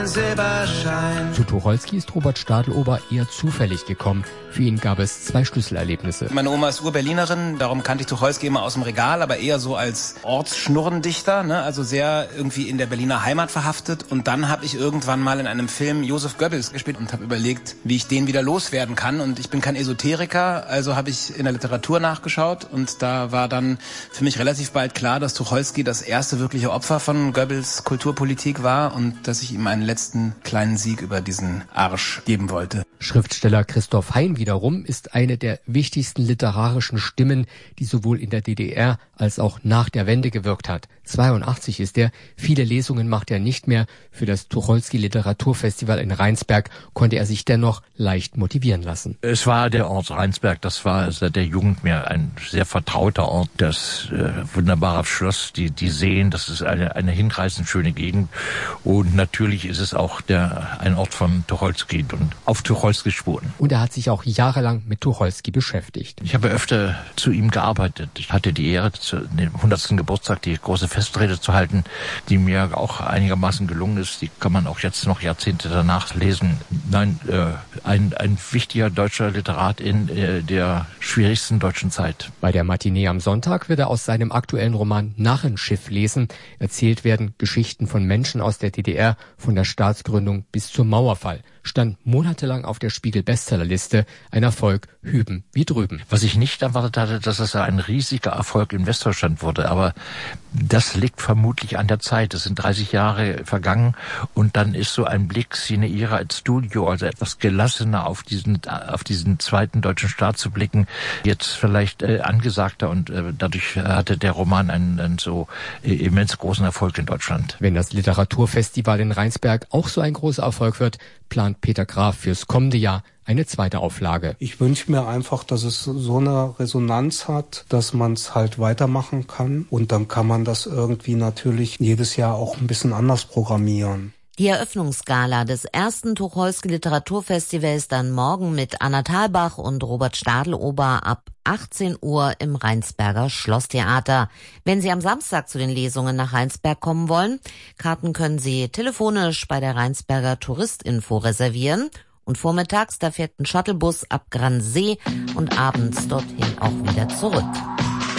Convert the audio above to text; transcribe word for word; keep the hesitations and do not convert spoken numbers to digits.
Silberschein. Zu Tucholsky ist Robert Stadelober eher zufällig gekommen. Für ihn gab es zwei Schlüsselerlebnisse. Meine Oma ist Ur-Berlinerin, darum kannte ich Tucholsky immer aus dem Regal, aber eher so als Ortsschnurrendichter, ne? Also sehr irgendwie in der Berliner Heimat verhaftet. Und dann habe ich irgendwann mal in einem Film Joseph Goebbels gespielt und habe überlegt, wie ich den wieder loswerden kann. Und ich bin kein Esoteriker, also habe ich in der Literatur nachgeschaut und da war dann für mich relativ bald klar, dass Tucholsky das erste wirkliche Opfer von Goebbels Kulturpolitik war und dass ich ihm einen letzten kleinen Sieg über diesen Arsch geben wollte. Schriftsteller Christoph Hein wiederum ist eine der wichtigsten literarischen Stimmen, die sowohl in der D D R als auch nach der Wende gewirkt hat. zweiundachtzig ist er, viele Lesungen macht er nicht mehr. Für das Tucholsky Literaturfestival in Rheinsberg konnte er sich dennoch leicht motivieren lassen. Es war der Ort Rheinsberg, das war seit der Jugend mir ein sehr vertrauter Ort. Das äh, wunderbare Schloss, die, die Seen, das ist eine, eine hinreißend schöne Gegend. Und natürlich ist es auch der, ein Ort von Tucholsky und auf Tucholsky Spuren. Und er hat sich auch jahrelang mit Tucholsky beschäftigt. Ich habe öfter zu ihm gearbeitet. Ich hatte die Ehre, zu dem hundertsten Geburtstag die große Festrede zu halten, die mir auch einigermaßen gelungen ist. Die kann man auch jetzt noch Jahrzehnte danach lesen. Nein, äh, ein, ein wichtiger deutscher Literat in äh, der schwierigsten deutschen Zeit. Bei der Matinee am Sonntag wird er aus seinem aktuellen Roman Narrenschiff lesen. Erzählt werden Geschichten von Menschen aus der D D R, von der Staatsgründung bis zum Mauerfall. Stand monatelang auf der Spiegel-Bestsellerliste. Ein Erfolg hüben wie drüben. Was ich nicht erwartet hatte, dass es ein riesiger Erfolg in Westdeutschland wurde, aber das liegt vermutlich an der Zeit. Es sind dreißig Jahre vergangen und dann ist so ein Blick sine ira et studio, also etwas gelassener auf diesen auf diesen zweiten deutschen Staat zu blicken, jetzt vielleicht äh, angesagter und äh, dadurch hatte der Roman einen, einen so äh, immens großen Erfolg in Deutschland. Wenn das Literaturfestival in Rheinsberg auch so ein großer Erfolg wird, plant Peter Graf fürs kommende Jahr eine zweite Auflage. Ich wünsche mir einfach, dass es so eine Resonanz hat, dass man es halt weitermachen kann. Und dann kann man das irgendwie natürlich jedes Jahr auch ein bisschen anders programmieren. Die Eröffnungsgala des ersten Tucholsky Literaturfestivals dann morgen mit Anna Thalbach und Robert Stadelober ab achtzehn Uhr im Rheinsberger Schlosstheater. Wenn Sie am Samstag zu den Lesungen nach Rheinsberg kommen wollen, Karten können Sie telefonisch bei der Rheinsberger Touristinfo reservieren. Und vormittags, da fährt ein Shuttlebus ab Gransee und abends dorthin auch wieder zurück.